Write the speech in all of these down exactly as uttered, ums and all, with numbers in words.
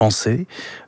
pensée.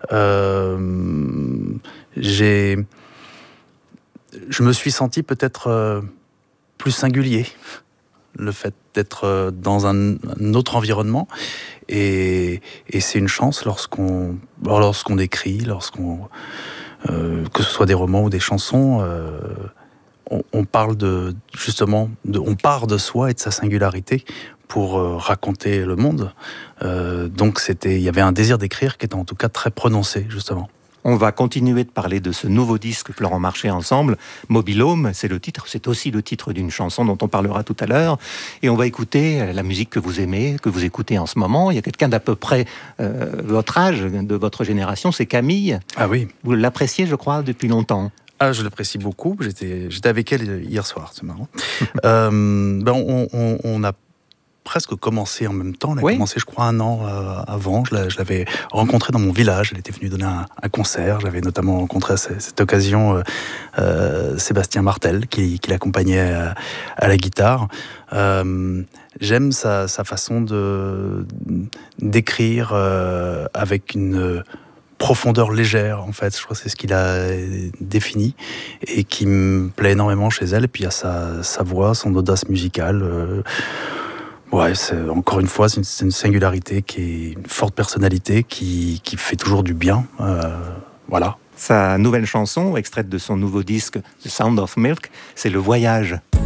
Euh, j'ai, je me suis senti peut-être euh, plus singulier, le fait d'être euh, dans un, un autre environnement. Et, et c'est une chance lorsqu'on, lorsqu'on écrit, lorsqu'on, euh, que ce soit des romans ou des chansons. Euh, on, on parle de justement, de, on part de soi et de sa singularité pour euh, raconter le monde. Euh, donc c'était, il y avait un désir d'écrire qui était en tout cas très prononcé justement. On va continuer de parler de ce nouveau disque Florent Marché ensemble. Mobil-Home, c'est le titre, c'est aussi le titre d'une chanson dont on parlera tout à l'heure. Et on va écouter la musique que vous aimez, que vous écoutez en ce moment. Il y a quelqu'un d'à peu près euh, votre âge, de votre génération, c'est Camille. Ah oui. Vous l'appréciez, je crois, depuis longtemps. Ah, je l'apprécie beaucoup. J'étais, j'étais avec elle hier soir, c'est marrant. euh, ben on, on, on a presque commencé en même temps. Elle a oui. commencé, je crois, un an euh, avant. Je, je l'avais rencontrée dans mon village. Elle était venue donner un, un concert. J'avais notamment rencontré à cette, cette occasion euh, euh, Sébastien Martel, qui, qui l'accompagnait à, à la guitare. Euh, j'aime sa, sa façon de, d'écrire euh, avec une profondeur légère, en fait. Je crois que c'est ce qu'il a défini et qui me plaît énormément chez elle. Et puis il y a sa, sa voix, son audace musicale. Euh, Ouais, c'est, encore une fois, c'est une, c'est une singularité, qui est une forte personnalité, qui, qui fait toujours du bien. Euh, voilà. Sa nouvelle chanson, extraite de son nouveau disque The Sound of Milk, c'est Le Voyage.